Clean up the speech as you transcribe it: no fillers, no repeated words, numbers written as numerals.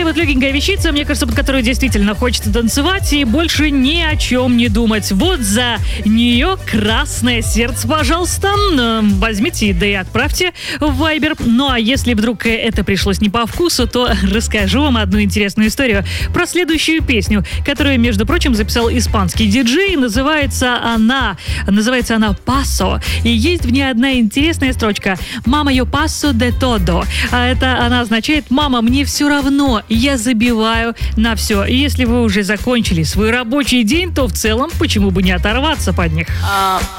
вот легенькая вещица, мне кажется, под которую действительно хочется танцевать и больше ни о чем не думать. Вот за нее красное сердце, пожалуйста, возьмите, да и отправьте в Viber. Ну а если вдруг это пришлось не по вкусу, то расскажу вам одну интересную историю про следующую песню, которую, между прочим, записал испанский диджей. Называется она «Paso». И есть в ней одна интересная строчка: «Мама, yo paso de todo». А это она означает: «Мама, мне все равно, я забиваю на все». И если вы уже закончили свой рабочий день, то в целом почему бы не оторваться под них?